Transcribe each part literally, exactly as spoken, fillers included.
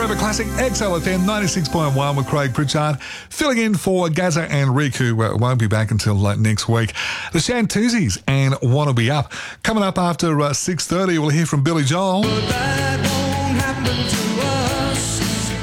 Forever Classic, X L F M ninety-six point one with Craig Pritchard, filling in for Gaza and Rick, who uh, won't be back until late next week. The Shantuzis and Wanna Be Up. Coming up after uh, six thirty, we'll hear from Billy Joel. But that won't happen to us,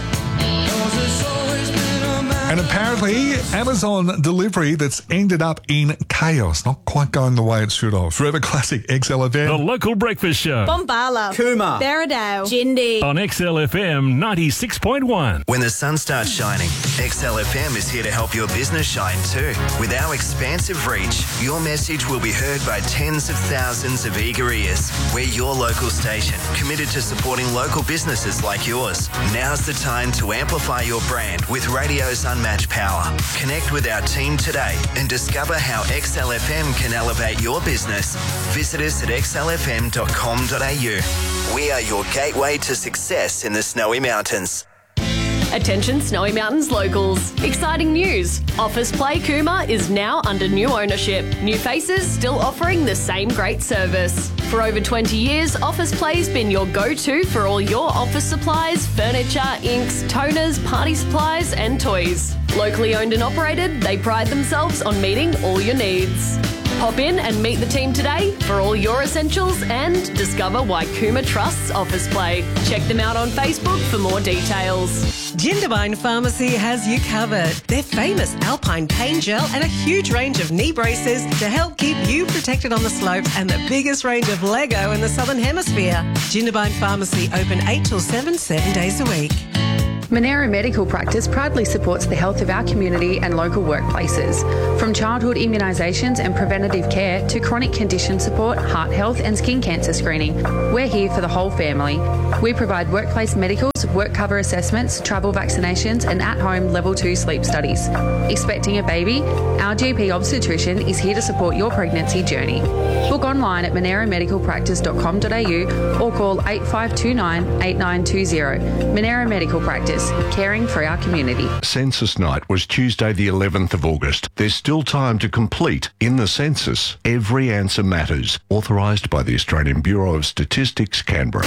'cause it's always been a matter. And apparently, Amazon delivery that's ended up in chaos. Not quite going the way it should have. Forever Classic, X L F M. The Local Breakfast Show Bombala, Kuma, Berridale, Jindy. on X L F M ninety-six point one. When the sun starts shining, X L F M is here to help your business shine too. With our expansive reach, your message will be heard by tens of thousands of eager ears. We're your local station, committed to supporting local businesses like yours. Now's the time to amplify your brand with radio's unmatched power. Connect with our team today and discover how X L F M can elevate your business. Visit us at x l f m dot com dot a u. We are your gateway to success in the Snowy Mountains. Attention Snowy Mountains locals. Exciting news. Office Play Cooma is now under new ownership. New faces still offering the same great service. For over twenty years, Office Play's been your go-to for all your office supplies, furniture, inks, toners, party supplies and toys. Locally owned and operated, they pride themselves on meeting all your needs. Pop in and meet the team today for all your essentials and discover why Cooma trusts Office Play. Check them out on Facebook for more details. Jindabyne Pharmacy has you covered. Their famous Alpine Pain Gel and a huge range of knee braces to help keep you protected on the slopes and the biggest range of Lego in the Southern Hemisphere. Jindabyne Pharmacy open eight till seven, seven days a week. Monero Medical Practice proudly supports the health of our community and local workplaces. From childhood immunisations and preventative care to chronic condition support, heart health and skin cancer screening, we're here for the whole family. We provide workplace medicals, work cover assessments, travel vaccinations and at-home level two sleep studies. Expecting a baby? Our G P obstetrician is here to support your pregnancy journey. Book online at monero medical practice dot com dot a u or call eight five two nine, eight nine two zero. Monero Medical Practice, caring for our community. Census night was Tuesday the eleventh of August. There's still time to complete in the census. Every answer matters. Authorised by the Australian Bureau of Statistics, Canberra.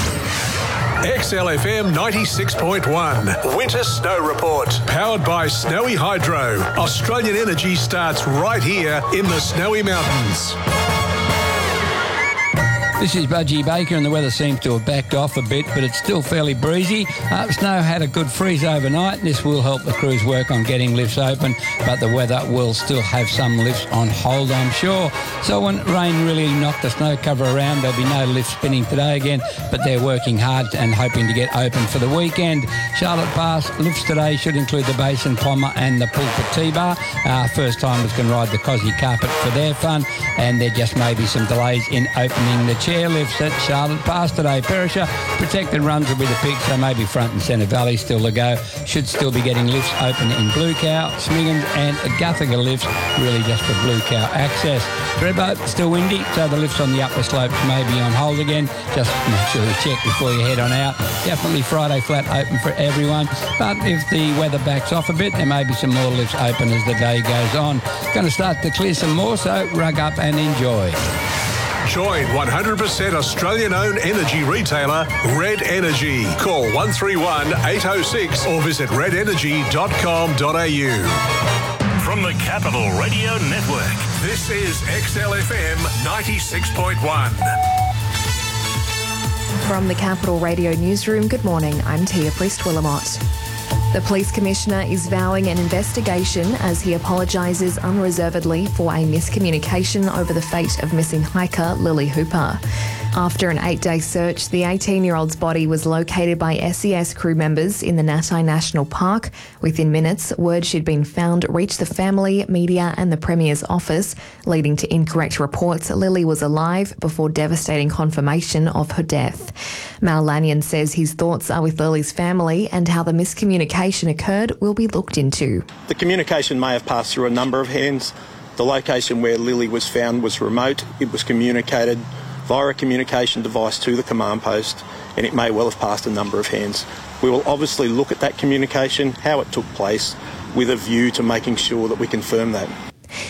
X L F M ninety-six point one. Winter Snow Report. Powered by Snowy Hydro. Australian energy starts right here in the Snowy Mountains. This is Budgie Baker and the weather seems to have backed off a bit, but it's still fairly breezy. Uh, snow had a good freeze overnight. This will help the crews work on getting lifts open, but the weather will still have some lifts on hold, I'm sure. So when rain really knocked the snow cover around, there'll be no lift spinning today again, but they're working hard and hoping to get open for the weekend. Charlotte Pass lifts today should include the Basin Pommer and the Pulpit T-Bar. Uh, first timers can ride the Cosy Carpet for their fun, and there just may be some delays in opening the chairlifts at Charlotte Pass today. Perisher protected runs will be the pick, so maybe Front and Centre Valley still to go. Should still be getting lifts open in Blue Cow, Smiggins and Guthiga lifts, really just for Blue Cow access. Redboat still windy, so the lifts on the upper slopes may be on hold again. Just make sure you check before you head on out. Definitely Friday flat open for everyone, but if the weather backs off a bit, there may be some more lifts open as the day goes on. Going to start to clear some more, so rug up and enjoy. Join one hundred percent Australian-owned energy retailer Red Energy. Call one three one, eight oh six or visit red energy dot com dot a u. From the Capital Radio Network, This is X L F M ninety-six point one. From the Capital Radio Newsroom, good morning. I'm Tia Priest-Willamot. The Police Commissioner is vowing an investigation as he apologises unreservedly for a miscommunication over the fate of missing hiker Lily Hooper. After an eight-day search, the eighteen-year-old's body was located by S E S crew members in the Natai National Park. Within minutes, word she'd been found reached the family, media and the Premier's office, leading to incorrect reports Lily was alive before devastating confirmation of her death. Mal Lanyon says his thoughts are with Lily's family and how the miscommunication occurred will be looked into. The communication may have passed through a number of hands. The location where Lily was found was remote. It was communicated via a communication device to the command post, and it may well have passed a number of hands. We will obviously look at that communication, how it took place, with a view to making sure that we confirm that.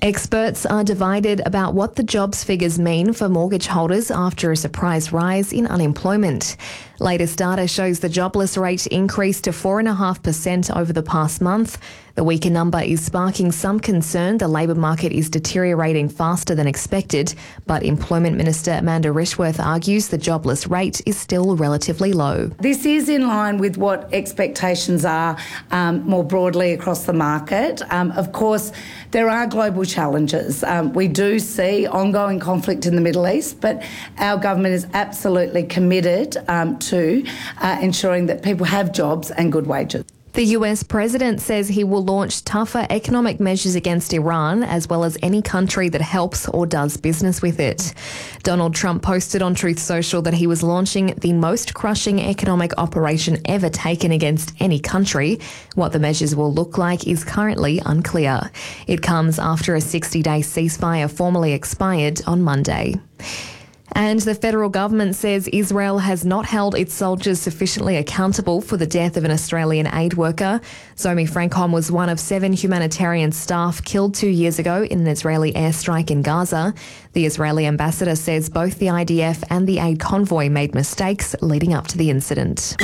Experts are divided about what the jobs figures mean for mortgage holders after a surprise rise in unemployment. Latest data shows the jobless rate increased to four point five percent over the past month. The weaker number is sparking some concern the labour market is deteriorating faster than expected, but Employment Minister Amanda Rishworth argues the jobless rate is still relatively low. This is in line with what expectations are um, more broadly across the market. Um, of course, there are global challenges. Um, we do see ongoing conflict in the Middle East, but our government is absolutely committed um, to uh, ensuring that people have jobs and good wages. The U S president says he will launch tougher economic measures against Iran, as well as any country that helps or does business with it. Donald Trump posted on Truth Social that he was launching the most crushing economic operation ever taken against any country. What the measures will look like is currently unclear. It comes after a sixty-day ceasefire formally expired on Monday. And the federal government says Israel has not held its soldiers sufficiently accountable for the death of an Australian aid worker. Zomi Frankom was one of seven humanitarian staff killed two years ago in an Israeli airstrike in Gaza. The Israeli ambassador says both the I D F and the aid convoy made mistakes leading up to the incident.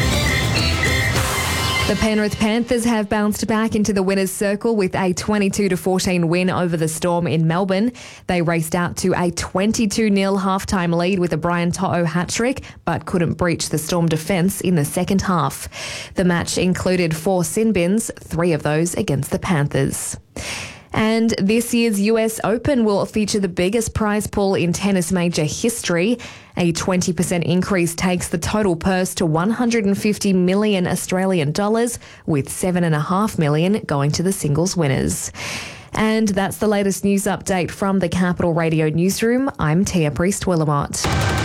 The Penrith Panthers have bounced back into the winners' circle with a twenty-two to fourteen win over the Storm in Melbourne. They raced out to a twenty-two nil halftime lead with a Brian To'o hat-trick, but couldn't breach the Storm defence in the second half. The match included four sin bins, three of those against the Panthers. And this year's U S Open will feature the biggest prize pool in tennis major history. A twenty percent increase takes the total purse to one hundred fifty million Australian dollars, with seven point five million going to the singles winners. And that's the latest news update from the Capital Radio Newsroom. I'm Tia Priest-Willamot.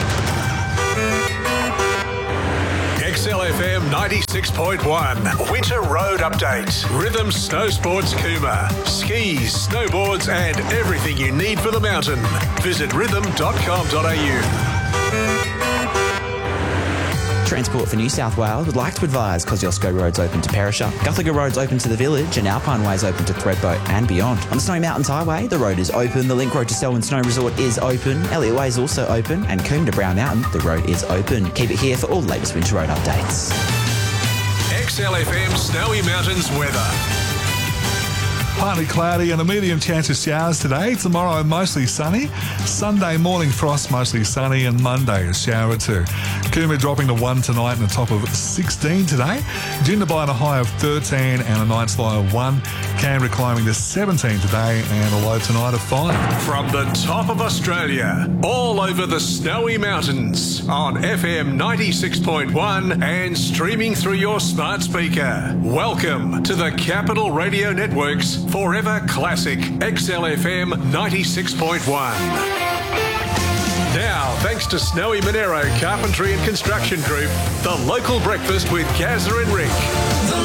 X L F M ninety-six point one. Winter Road Update. Rhythm Snow Sports Cooma. Skis, snowboards and everything you need for the mountain. Visit rhythm dot com dot a u. Transport for New South Wales would like to advise Kosciuszko Road's open to Perisher, Guthaga Road's open to the Village and Alpine Way's open to Thredbo and beyond. On the Snowy Mountains Highway, the road is open, the link road to Selwyn Snow Resort is open, Elliott Way is also open, and Coombe to Brown Mountain, the road is open. Keep it here for all the latest winter road updates. X L F M Snowy Mountains weather. Partly cloudy and a medium chance of showers today. Tomorrow, mostly sunny. Sunday morning, frost, mostly sunny. And Monday, a shower or two. Coombe dropping to one tonight and a top of sixteen today. Jindabyne a high of thirteen and a night's low of one. Canberra climbing to seventeen today and a low tonight of five. From the top of Australia, all over the Snowy Mountains, on F M ninety-six point one and streaming through your smart speaker. Welcome to the Capital Radio Network's Forever Classic X L F M ninety-six point one. Now, thanks to Snowy Monero Carpentry and Construction Group, the local breakfast with Gazza and Rick.